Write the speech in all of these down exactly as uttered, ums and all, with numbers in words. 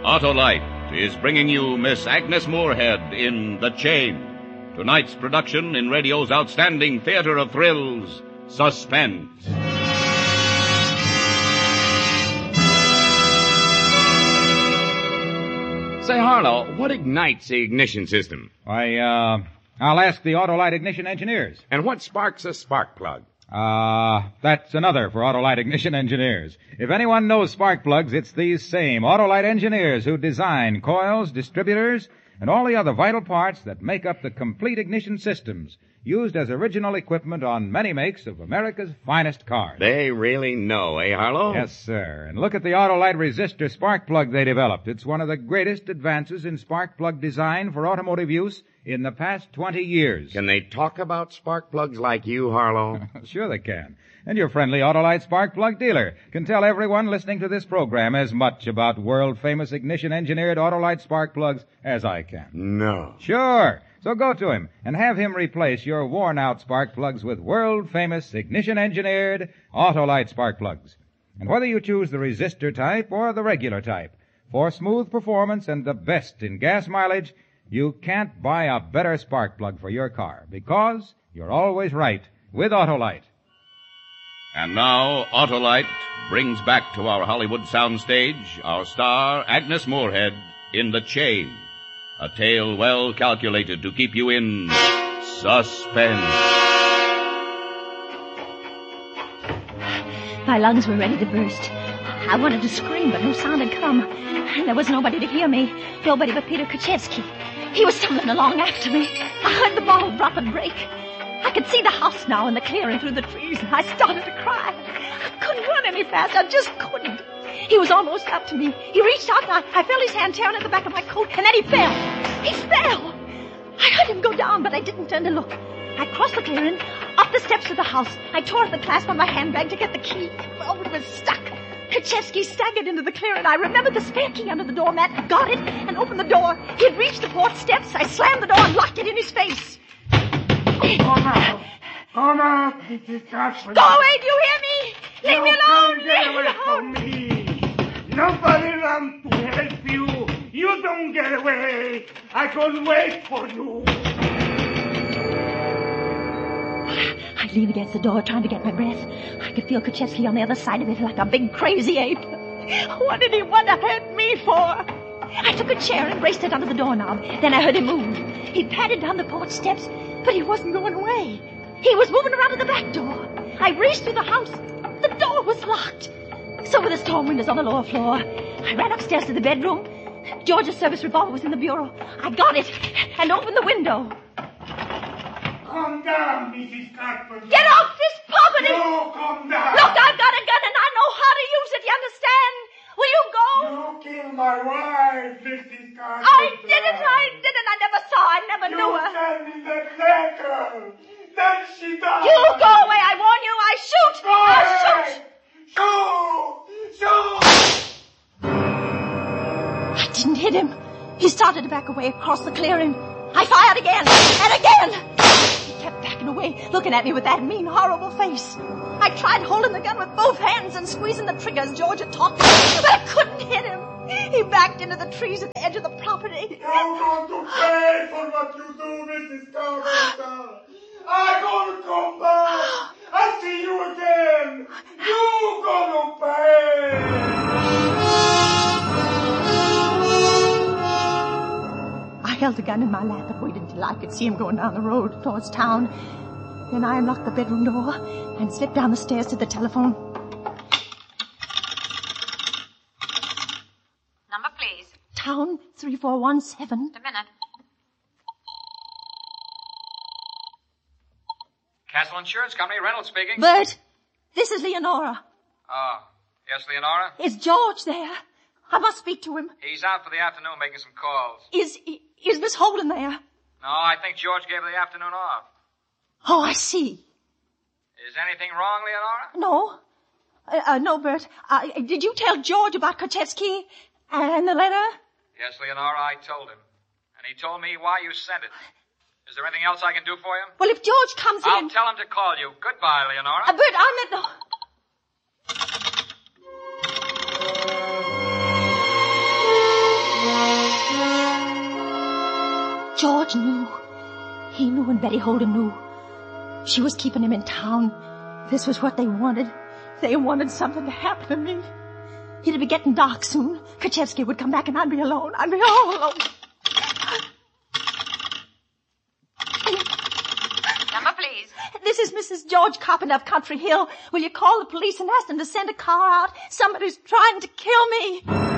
Autolite is bringing you Miss Agnes Moorehead in The Chain. Tonight's production in radio's outstanding theater of thrills, Suspense. Say, Harlow, what ignites the ignition system? Why, uh, I'll ask the Autolite ignition engineers. And what sparks a spark plug? Uh, that's another for Autolite ignition engineers. If anyone knows spark plugs, it's these same Autolite engineers who design coils, distributors, and all the other vital parts that make up the complete ignition systems used as original equipment on many makes of America's finest cars. They really know, eh, Harlow? Yes, sir. And look at the Autolite resistor spark plug they developed. It's one of the greatest advances in spark plug design for automotive use in the past twenty years. Can they talk about spark plugs like you, Harlow? Sure they can. And your friendly Autolite spark plug dealer can tell everyone listening to this program as much about world-famous ignition-engineered Autolite spark plugs as I can. No. Sure. So go to him and have him replace your worn-out spark plugs with world-famous ignition-engineered Autolite spark plugs. And whether you choose the resistor type or the regular type, for smooth performance and the best in gas mileage, you can't buy a better spark plug for your car, because you're always right with Autolite. And now, Autolite brings back to our Hollywood soundstage our star, Agnes Moorehead, in The Chain, a tale well calculated to keep you in suspense. My lungs were ready to burst. I wanted to scream, but no sound had come. And there was nobody to hear me. Nobody but Peter Kaczewski. He was stumbling along after me. I heard the bottle drop and break. I could see the house now in the clearing through the trees, and I started to cry. I couldn't run any faster. I just couldn't. He was almost up to me. He reached out, and I, I felt his hand tearing at the back of my coat, and then he fell. He fell. I heard him go down, but I didn't turn to look. I crossed the clearing, up the steps of the house. I tore at the clasp on my handbag to get the key. Oh, it was stuck. Kaczewski staggered into the clearing. I remembered the spare key under the doormat, got it, and opened the door. He had reached the porch steps. I slammed the door and locked it in his face. Come out! Come out, Missus Carson! Go away, do you hear me? Leave you me alone! Don't get Leave away me alone! from me! Nobody ran to help you! You don't get away! I can wait for you! I leaned against the door, trying to get my breath. I could feel Kaczewski on the other side of it like a big crazy ape. What did he want to hurt me for? I took a chair and braced it under the doorknob. Then I heard him move. He padded down the porch steps, but he wasn't going away. He was moving around to the back door. I raced through the house. The door was locked. So were the storm windows on the lower floor. I ran upstairs to the bedroom. George's service revolver was in the bureau. I got it and opened the window. Calm down, Missus Carpenter. Get off this property! No, calm down. Look, I've got a gun and I know how to use it, you understand? Will you go? You killed my wife, Missus Carpenter. I didn't, I didn't. I never saw her, I never you knew her. You sent me that letter. Then she died. You go away, I warn you. I shoot. Go I'll away. shoot. Shoot. Shoot. I didn't hit him. He started to back away across the clearing. I fired again and again. He kept backing away, looking at me with that mean, horrible face. I tried holding the gun with both hands and squeezing the trigger as George had taught me, but I couldn't hit him. He backed into the trees at the edge of the property. You're going to pay for what you do, Missus Carpenter. I'm going to come back. I'll see you again. You're going to pay. I held the gun in my lap and waited until I could see him going down the road towards town. Then I unlocked the bedroom door and slipped down the stairs to the telephone. Number, please. Town three four one seven. Just a minute. Castle Insurance Company, Reynolds speaking. Bert, this is Leonora. Oh, yes, Leonora? Is George there? I must speak to him. He's out for the afternoon making some calls. Is is Miss Holden there? No, I think George gave her the afternoon off. Oh, I see. Is anything wrong, Leonora? No. Uh, uh, no, Bert. Uh, did you tell George about Kaczewski and the letter? Yes, Leonora, I told him. And he told me why you sent it. Is there anything else I can do for you? Well, if George comes I'll in... I'll tell him to call you. Goodbye, Leonora. Uh, Bert, I'm at the... George knew. He knew and Betty Holden knew. She was keeping him in town. This was what they wanted. They wanted something to happen to me. It'd be getting dark soon. Kachevsky would come back and I'd be alone. I'd be all alone. Number, please. This is Missus George Carpenter of Country Hill. Will you call the police and ask them to send a car out? Somebody's trying to kill me.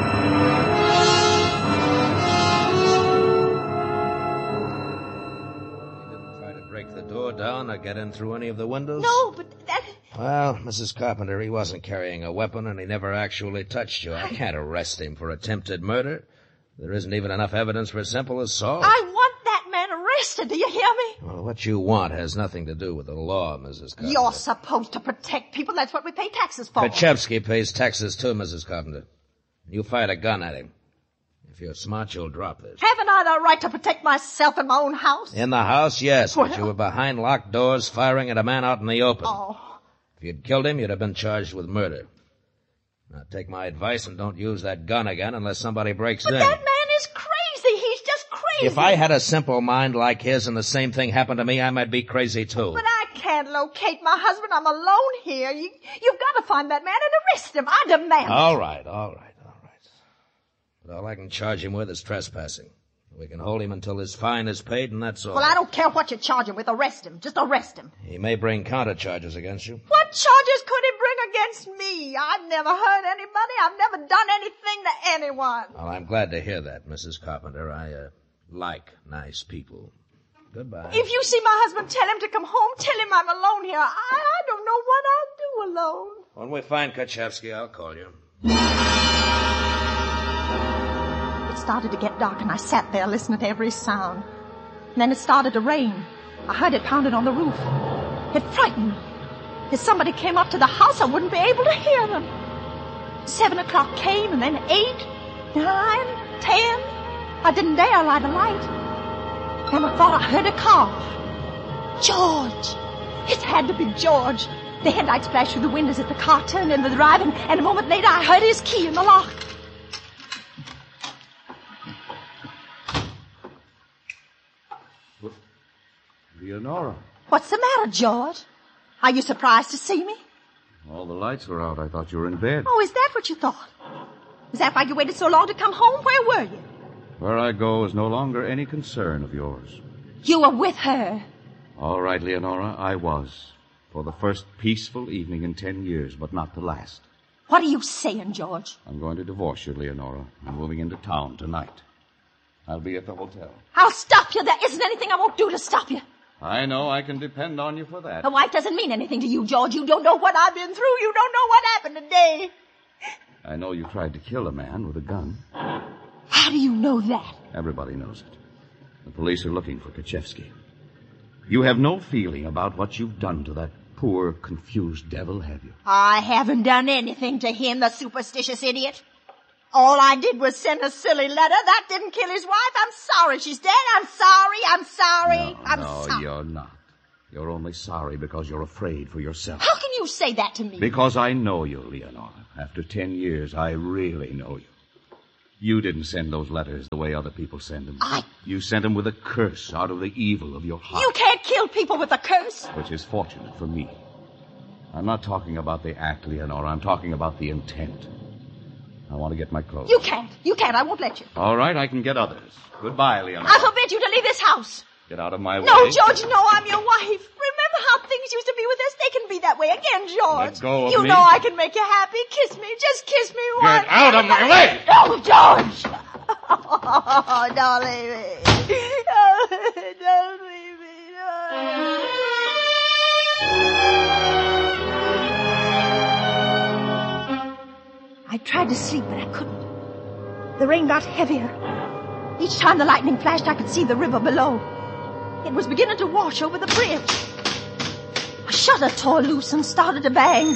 Try to break the door down or get in through any of the windows? No, but that... Well, Missus Carpenter, he wasn't carrying a weapon and he never actually touched you. I can't arrest him for attempted murder. There isn't even enough evidence for simple assault. I want that man arrested, do you hear me? Well, what you want has nothing to do with the law, Missus Carpenter. You're supposed to protect people. That's what we pay taxes for. Kachevsky pays taxes too, Missus Carpenter. You fired a gun at him. If you're smart, you'll drop this. Haven't I the right to protect myself in my own house? In the house, yes, Well... but you were behind locked doors firing at a man out in the open. Oh. If you'd killed him, you'd have been charged with murder. Now, take my advice and don't use that gun again unless somebody breaks But in. that man is crazy. He's just crazy. If I had a simple mind like his and the same thing happened to me, I might be crazy too. But I can't locate my husband. I'm alone here. You, you've got to find that man and arrest him. I demand it. All right, all right, all right. But all I can charge him with is trespassing. We can hold him until his fine is paid, and that's all. Well, I don't care what you charge him with. Arrest him. Just arrest him. He may bring counter charges against you. What charges could he bring against me? I've never hurt anybody. I've never done anything to anyone. Well, I'm glad to hear that, Missus Carpenter. I, uh, like nice people. Goodbye. If you see my husband, tell him to come home. Tell him I'm alone here. I, I don't know what I'll do alone. When we find Kachevsky, I'll call you. It started to get dark, and I sat there listening to every sound. And then it started to rain. I heard it pounding on the roof. It frightened me. If somebody came up to the house, I wouldn't be able to hear them. Seven o'clock came, and then eight, nine, ten. I didn't dare light a light. And I thought I heard a car. George! It had to be George. The headlights flashed through the windows as the car turned into the drive, and, and a moment later I heard his key in the lock. Leonora. What's the matter, George? Are you surprised to see me? All the lights were out. I thought you were in bed. Oh, is that what you thought? Is that why you waited so long to come home? Where were you? Where I go is no longer any concern of yours. You were with her. All right, Leonora, I was. For the first peaceful evening in ten years, but not the last. What are you saying, George? I'm going to divorce you, Leonora. I'm moving into town tonight. I'll be at the hotel. I'll stop you. There isn't anything I won't do to stop you. I know I can depend on you for that. A wife doesn't mean anything to you, George. You don't know what I've been through. You don't know what happened today. I know you tried to kill a man with a gun. How do you know that? Everybody knows it. The police are looking for Kachevsky. You have no feeling about what you've done to that poor, confused devil, have you? I haven't done anything to him, the superstitious idiot. All I did was send a silly letter. That didn't kill his wife. I'm sorry she's dead. I'm sorry. I'm sorry. No, I'm no, sorry. you're not. You're only sorry because you're afraid for yourself. How can you say that to me? Because I know you, Leonora. After ten years, I really know you. You didn't send those letters the way other people send them. I... You sent them with a curse out of the evil of your heart. You can't kill people with a curse. Which is fortunate for me. I'm not talking about the act, Leonora. I'm talking about the intent. I want to get my clothes. You can't. You can't. I won't let you. All right, I can get others. Goodbye, Leonora. I forbid you to leave this house. Get out of my way. No, George, no, I'm your wife. Remember how things used to be with us? They can be that way again, George. Let go of you me. know I can make you happy. Kiss me. Just kiss me once. Get out of my way! No, George! Oh, don't leave me. Oh, don't leave me. No. I tried to sleep, but I couldn't. The rain got heavier. Each time the lightning flashed, I could see the river below. It was beginning to wash over the bridge. A shutter tore loose and started to bang.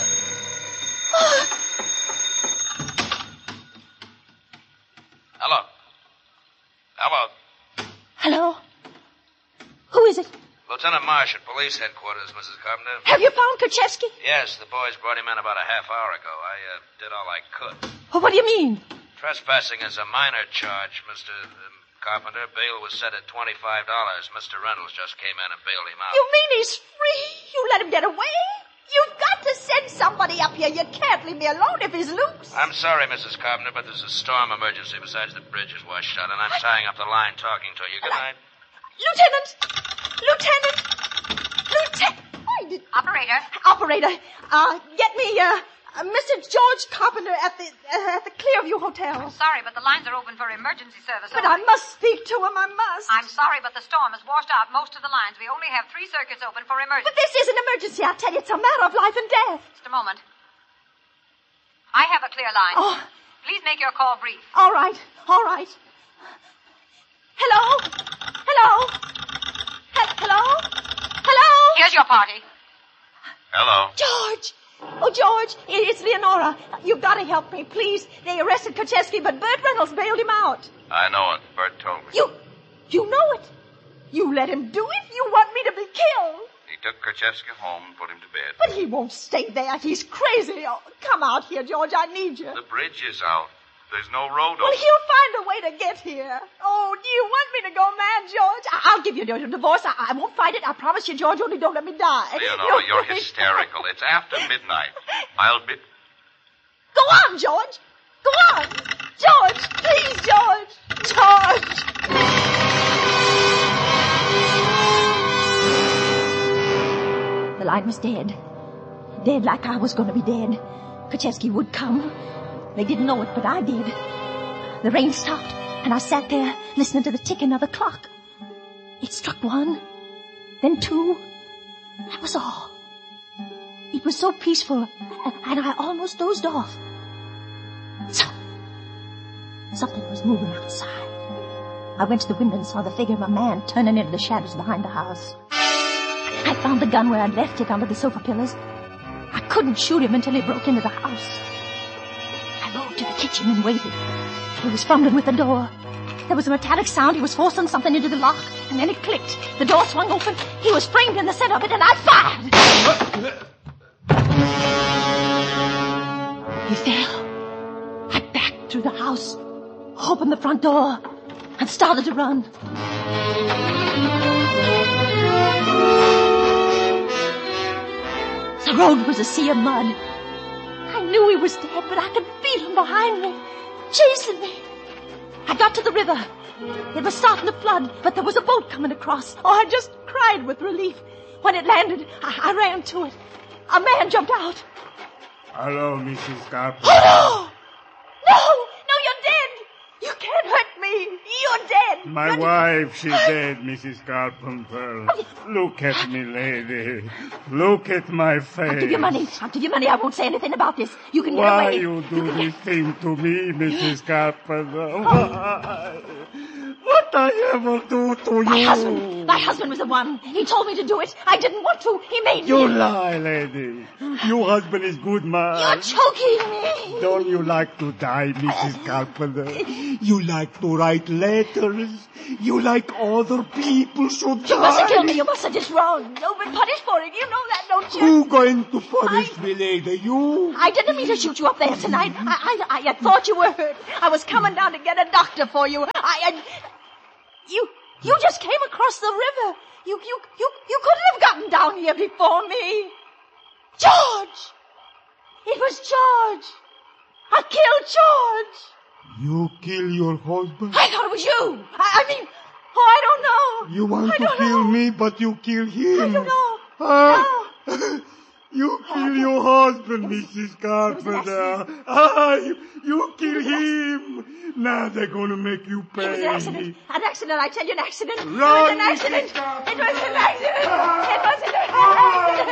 Hello. Hello. Hello? Who is it? Lieutenant Marsh at police headquarters, Missus Carpenter. Have you found Kachevsky? Yes, the boys brought him in about a half hour ago. I uh, did all I could. Oh, what do you mean? Trespassing is a minor charge, Mister Um, Carpenter. Bail was set at twenty-five dollars. Mister Reynolds just came in and bailed him out. You mean he's free? You let him get away? You've got to send somebody up here. You can't leave me alone if he's loose. I'm sorry, Missus Carpenter, but there's a storm emergency. Besides, the bridge is washed out, and I'm tying up the line talking to you. Good night. Lieutenant! Lieutenant! Lieutenant! Operator. Operator, uh, get me, uh, uh, Mister George Carpenter at the, uh, at the Clearview Hotel. I'm sorry, but the lines are open for emergency service. But only. I must speak to him, I must. I'm sorry, but the storm has washed out most of the lines. We only have three circuits open for emergency. But this is an emergency, I tell you. It's a matter of life and death. Just a moment. I have a clear line. Oh. Please make your call brief. All right, all right. Hello? Hello? He- hello? Hello? Here's your party. Hello. George! Oh, George, it- it's Leonora. You've got to help me, please. They arrested Kocheski, but Bert Reynolds bailed him out. I know it. Bert told me. You, you know it. You let him do it? You want me to be killed? He took Krzyzewski home and put him to bed. But he won't stay there. He's crazy. Oh, come out here, George. I need you. The bridge is out. There's no road Well, open. he'll find a way to get here. Oh, do you want me to go mad, George? I- I'll give you a divorce. I-, I won't fight it. I promise you, George. Only don't let me die. Leonora, No, you're please. hysterical. It's after midnight. I'll be... Go on, George. Go on. George, please, George. George. The line was dead. Dead like I was going to be dead. Kocheski would come. They didn't know it, but I did. The rain stopped, and I sat there listening to the ticking of the clock. It struck one, then two. That was all. It was so peaceful, and I almost dozed off. So, something was moving outside. I went to the window and saw the figure of a man turning into the shadows behind the house. I found the gun where I'd left it under the sofa pillows. I couldn't shoot him until he broke into the house. I rode to the kitchen and waited. He was fumbling with the door. There was a metallic sound. He was forcing something into the lock, and then it clicked. The door swung open. He was framed in the center of it, and I fired. He fell. I backed through the house, opened the front door, and started to run. The road was a sea of mud. I knew he was dead, but I could feel him behind me, chasing me. I got to the river. It was starting to flood, but there was a boat coming across. Oh, I just cried with relief. When it landed, I, I ran to it. A man jumped out. Hello, Missus Carpenter. Oh, no! No, no, you're dead! You can't hurt me. You're dead. My You're wife, she's dead, Missus Carpenter. Look at me, lady. Look at my face. I'll give you money. I'll give you money. I won't say anything about this. You can get Why away. you do this thing to me, Missus Carpenter? Why? What I ever do to you? My husband. My husband was the one. He told me to do it. I didn't want to. He made You me. lie, lady. Your husband is good man. You're choking me. Don't you like to die, Missus Carpenter? You like to write letters. You like other people should die. You mustn't kill me. You mustn't. It's wrong. You've been punished for it. You know that, don't you? Who going to punish I- me, lady? You? I didn't mean to shoot you up there tonight. I, I, I had thought you were hurt. I was coming down to get a doctor for you. I, I you, you just came across the river. You, you, you, you couldn't have gotten down here before me. George! It was George. I killed George. You kill your husband? I thought it was you. I, I mean, oh, I don't know. You want I to don't kill know. me, but you kill him. I don't know. Huh? No. You kill your husband, Missus Carpenter. Ah, you, you kill him. Now they're gonna make you It was an pay. accident. An accident, I tell you, an accident. Run, it was an accident. Missus Carpenter. It was an accident. It was an accident.